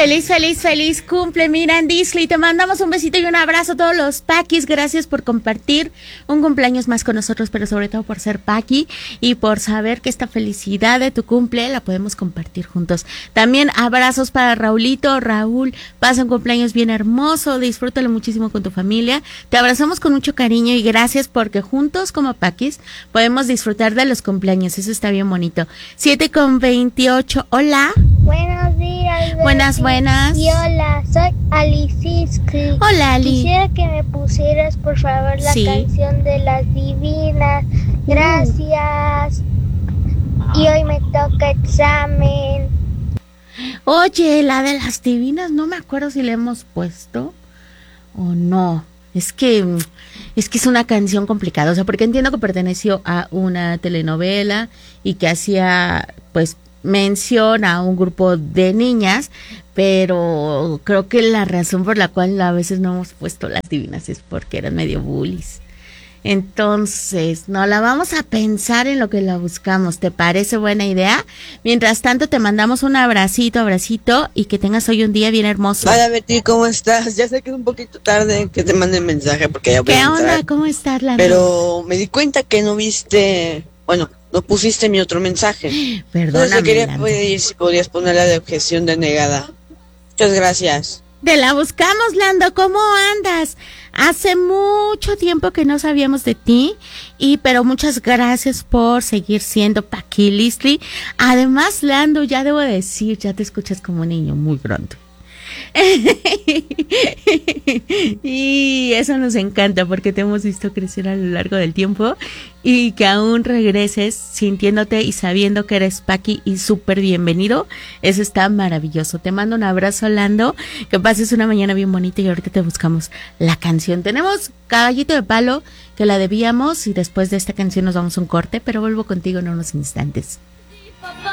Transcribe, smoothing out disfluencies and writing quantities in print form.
Feliz cumple, Miriam Disley. Te mandamos un besito y un abrazo a todos los Paquis. Gracias por compartir un cumpleaños más con nosotros, pero sobre todo por ser Paqui y por saber que esta felicidad de tu cumple la podemos compartir juntos. También abrazos para Raulito. Raúl, pasa un cumpleaños bien hermoso, disfrútalo muchísimo con tu familia. Te abrazamos con mucho cariño y gracias porque juntos como Paquis podemos disfrutar de los cumpleaños. Eso está bien bonito. 7:28. Hola. Buenos días. Buenas. Y hola, soy Aliciscli. Hola, Ali. Quisiera que me pusieras, por favor, la canción de las divinas. Gracias. Y hoy me toca examen. Oye, la de las divinas, no me acuerdo si la hemos puesto o no. Es que es una canción complicada, o sea, porque entiendo que perteneció a una telenovela y que hacía, pues, mención a un grupo de niñas, pero creo que la razón por la cual a veces no hemos puesto las divinas es porque eran medio bullies. Entonces, no la vamos a pensar en lo que la buscamos. ¿Te parece buena idea? Mientras tanto, te mandamos un abracito y que tengas hoy un día bien hermoso. Hola, Betty, ¿cómo estás? Ya sé que es un poquito tarde que te mande mensaje porque ya voy a entrar. ¿Qué onda? ¿Cómo estás, Lando? Pero me di cuenta que no viste, no pusiste mi otro mensaje. Perdóname, Entonces quería Lando. pedir si podías poner la de objeción denegada. Muchas gracias. Te la buscamos, Lando. ¿Cómo andas? Hace mucho tiempo que no sabíamos de ti, pero muchas gracias por seguir siendo Paqui Listli. Además, Lando, ya debo decir, ya te escuchas como un niño muy grande. Y eso nos encanta porque te hemos visto crecer a lo largo del tiempo y que aún regreses sintiéndote y sabiendo que eres Paqui y súper bienvenido. Eso está maravilloso. Te mando un abrazo, Lando, que pases una mañana bien bonita y ahorita te buscamos la canción. Tenemos Caballito de Palo que la debíamos y después de esta canción nos vamos a un corte, pero vuelvo contigo en unos instantes.